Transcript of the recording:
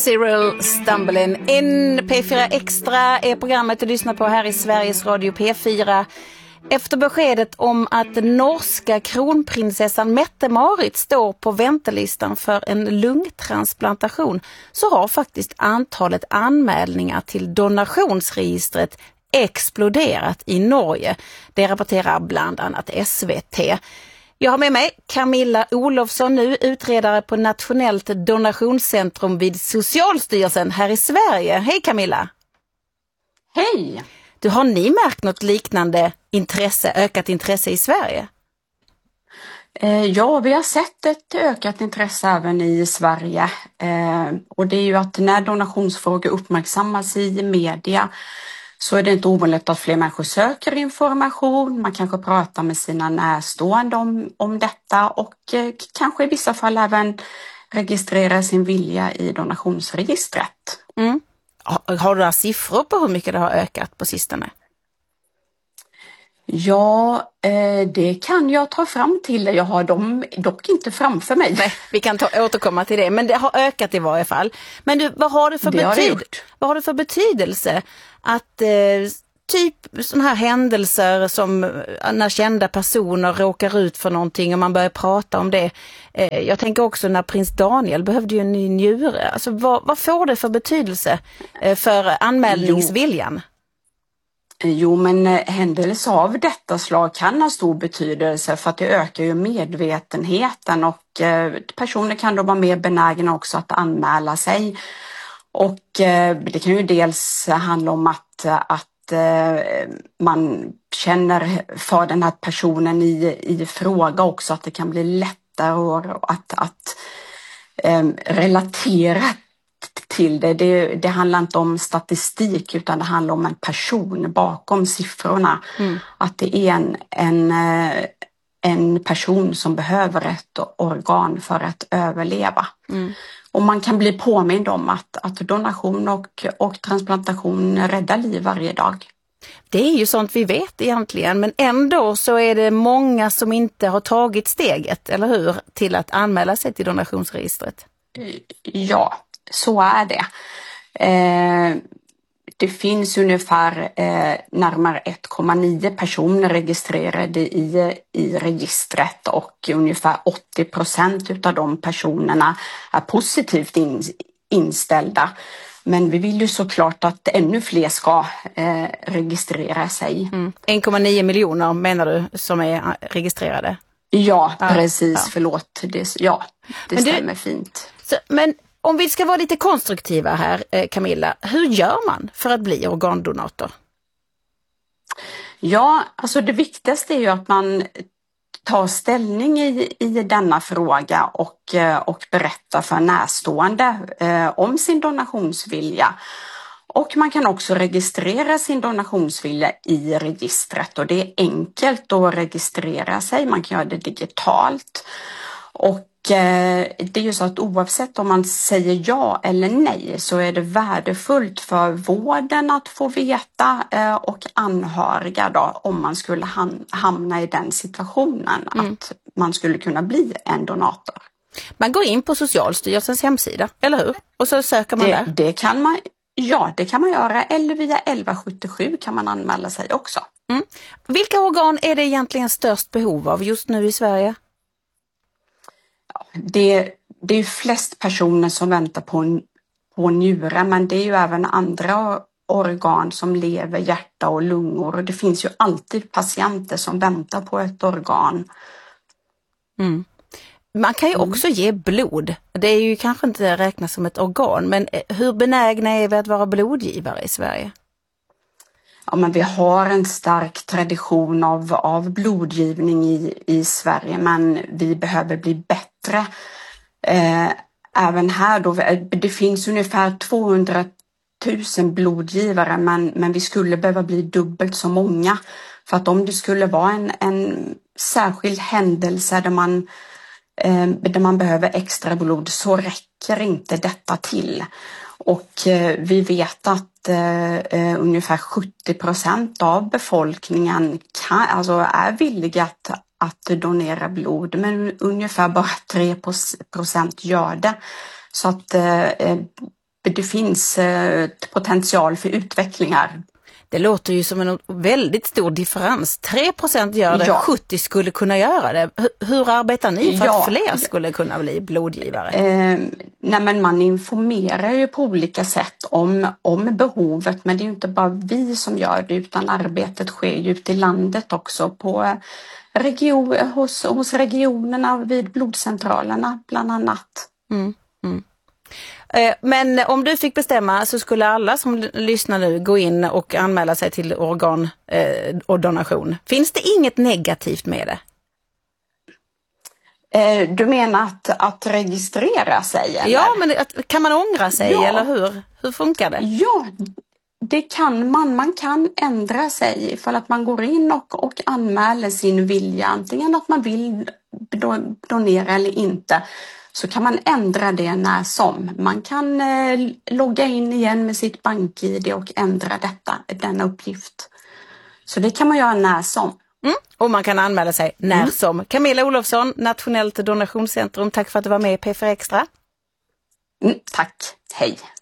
Cyril Stumbling in. P4 Extra är programmet du lyssnar på här i Sveriges Radio P4. Efter beskedet om att norska kronprinsessan Mette-Marit står på väntelistan för en lungtransplantation så har faktiskt antalet anmälningar till donationsregistret exploderat i Norge. Det rapporterar bland annat SVT. Jag har med mig Camilla Olofsson, nu utredare på Nationellt donationscentrum vid Socialstyrelsen här i Sverige. Hej Camilla! Hej! Du, har ni märkt något liknande ökat intresse i Sverige? Ja, vi har sett ett ökat intresse även i Sverige. Och det är ju att när donationsfrågor uppmärksammas i media så är det inte ovanligt att fler människor söker information. Man kanske pratar med sina närstående om detta och kanske i vissa fall även registrerar sin vilja i donationsregistret. Mm. Har du några siffror på hur mycket det har ökat på sistone? Ja, det kan jag ta fram till dig. Jag har dem dock inte framför mig. Nej, vi kan återkomma till det, men det har ökat i varje fall. Men du, vad har det för betydelse att typ sådana här händelser som när kända personer råkar ut för någonting och man börjar prata om det. Jag tänker också när prins Daniel behövde ju en ny njure. Alltså vad får det för betydelse för anmälningsviljan? Jo, men händelser av detta slag kan ha stor betydelse för att det ökar ju medvetenheten och personer kan då vara mer benägna också att anmäla sig. Och det kan ju dels handla om att man känner för den här personen i fråga också, att det kan bli lättare att relatera till det. Det handlar inte om statistik utan det handlar om en person bakom siffrorna. Att det är en person som behöver ett organ för att överleva. Och man kan bli påmind om att donation och transplantation räddar liv varje dag. Det är ju sånt vi vet egentligen, men ändå så är det många som inte har tagit steget, eller hur, till att anmäla sig till donationsregistret. Ja, så är det. Det finns ungefär närmare 1,9 personer registrerade i registret och ungefär 80% av de personerna är positivt inställda. Men vi vill ju såklart att ännu fler ska registrera sig. 1,9 miljoner menar du som är registrerade? Ja, precis. Ja. Förlåt. Det stämmer fint. Men om vi ska vara lite konstruktiva här, Camilla, hur gör man för att bli organdonator? Ja, alltså det viktigaste är ju att man tar ställning i denna fråga och berättar för närstående om sin donationsvilja. Och man kan också registrera sin donationsvilja i registret och det är enkelt att registrera sig, man kan göra det digitalt. Och det är ju så att oavsett om man säger ja eller nej så är det värdefullt för vården att få veta och anhöriga då, om man skulle hamna i den situationen att man skulle kunna bli en donator. Man går in på Socialstyrelsens hemsida, eller hur? Och så söker man där. Det kan man göra, eller via 1177 kan man anmäla sig också. Vilka organ är det egentligen störst behov av just nu i Sverige? Det är flest personer som väntar på njure, men det är ju även andra organ som lever, hjärta och lungor. Och det finns ju alltid patienter som väntar på ett organ. Man kan ju också ge blod. Det är ju kanske inte räknas som ett organ, men hur benägna är vi att vara blodgivare i Sverige? Ja, men vi har en stark tradition av blodgivning i Sverige, men vi behöver bli bättre. Även här då, det finns ungefär 200 000 blodgivare, men vi skulle behöva bli dubbelt så många. För att om det skulle vara en särskild händelse där man behöver extra blod så räcker inte detta till. Och vi vet att ungefär 70% av befolkningen är villiga att donera blod, men ungefär bara 3% gör det. Så att det finns potential för utveckling här. Det låter ju som en väldigt stor differens. 3% gör det, 70 skulle kunna göra det. Hur arbetar ni för att fler skulle kunna bli blodgivare? Nej, men man informerar ju på olika sätt om behovet, men det är ju inte bara vi som gör det, utan arbetet sker ju ute i landet också på hos regionerna vid blodcentralerna bland annat. Men om du fick bestämma så skulle alla som lyssnar nu gå in och anmäla sig till organ och donation. Finns det inget negativt med det? Du menar att registrera sig? Eller? Ja, men kan man ångra sig eller hur? Hur funkar det? Ja, det kan man. Man kan ändra sig ifall att man går in och anmäler sin vilja. Antingen att man vill donera eller inte. Så kan man ändra det när som. Man kan logga in igen med sitt bank-ID och ändra denna uppgift. Så det kan man göra när som. Och man kan anmäla sig när som. Camilla Olofsson, Nationellt donationscentrum. Tack för att du var med i P4 Extra. Tack, hej.